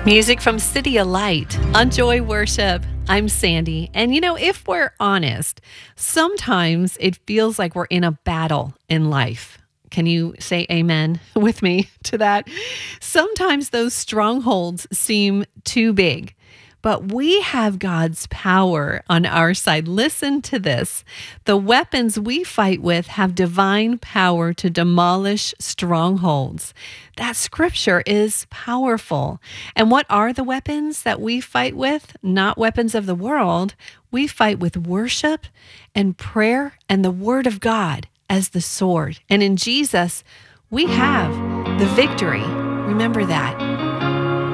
Music from City of Light on Joy Worship. I'm Sandy. And if we're honest, sometimes it feels like we're in a battle in life. Can you say amen with me to that? Sometimes those strongholds seem too big. But we have God's power on our side. Listen to this. The weapons we fight with have divine power to demolish strongholds. That scripture is powerful. And what are the weapons that we fight with? Not weapons of the world. We fight with worship and prayer and the word of God as the sword. And in Jesus, we have the victory. Remember that.